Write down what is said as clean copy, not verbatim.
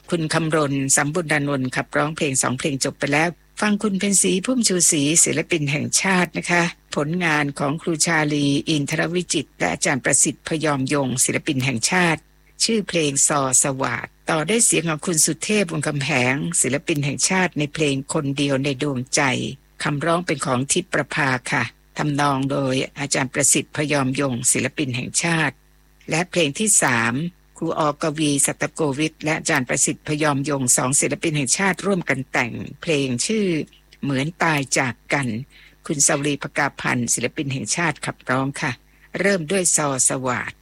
คุณคำรณสัมบุญญานนท์ขับร้องเพลง2เพลงจบไปแล้วฟังคุณเพ็ญศรีพุ่มชูศรีศิลปินแห่งชาตินะคะผลงานของครูชาลีอินทรวิจิตรและอาจารย์ประสิทธิ์พยอมยงศิลปินแห่งชาติชื่อเพลงซอสวาทต่อได้เสียงของคุณสุเทพวงศ์คำแหงศิลปินแห่งชาติในเพลงคนเดียวในดวงใจคำร้องเป็นของทิพย์ประภาค่ะทำนองโดยอาจารย์ประสิทธิ์พยอมยงศิลปินแห่งชาติและเพลงที่3ครูอกวีสัตโกวิทและอาจารย์ประสิทธิ์พยอมยง2ศิลปินแห่งชาติร่วมกันแต่งเพลงชื่อเหมือนตายจากกันคุณสวรีภกาพันธ์ศิลปินแห่งชาติขับร้องค่ะเริ่มด้วยซอสวาท